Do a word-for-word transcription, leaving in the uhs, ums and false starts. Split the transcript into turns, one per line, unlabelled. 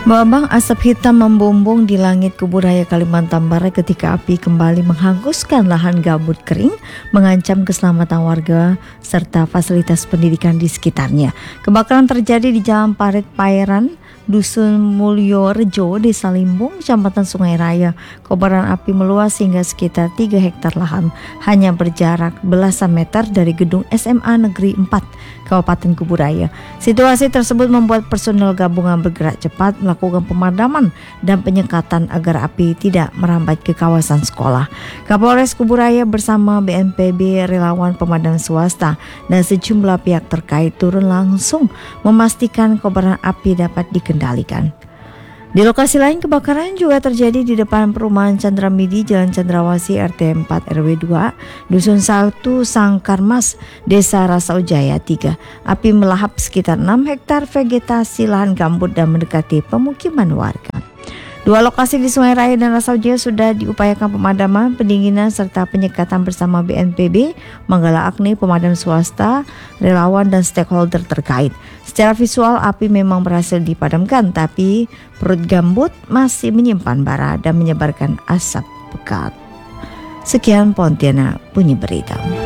Babang asap hitam membumbung di langit Kubu Raya Kalimantan Barat ketika api kembali menghanguskan lahan gambut kering, mengancam keselamatan warga serta fasilitas pendidikan di sekitarnya. Kebakaran terjadi di Jalan Parit Pairan, Dusun Mulyo Rejo, Desa Limbung, Kecamatan Sungai Raya. Kobaran api meluas hingga sekitar tiga hektar lahan, hanya berjarak belasan meter dari gedung S M A Negeri empat, Kabupaten Kubu Raya. Situasi tersebut membuat personel gabungan bergerak cepat melakukan pemadaman dan penyekatan agar api tidak merambat ke kawasan sekolah. Kapolres Kubu Raya bersama B N P B, relawan pemadam swasta, dan sejumlah pihak terkait turun langsung memastikan kobaran api dapat dikendalikan. Di lokasi lain, kebakaran juga terjadi di depan perumahan Chandramidi, Jalan Chandrawasih, R T empat R W dua, Dusun satu Sangkarmas, Desa Rasaujaya tiga. Api melahap sekitar enam hektar vegetasi lahan gambut dan mendekati pemukiman warga. Dua lokasi di Sungai Raya dan Rasaujaya sudah diupayakan pemadaman, pendinginan, serta penyekatan bersama B N P B, Manggala Agni, pemadam swasta, relawan, dan stakeholder terkait. Secara visual, api memang berhasil dipadamkan, tapi perut gambut masih menyimpan bara dan menyebarkan asap pekat. Sekian Pontianak Bunyi Berita.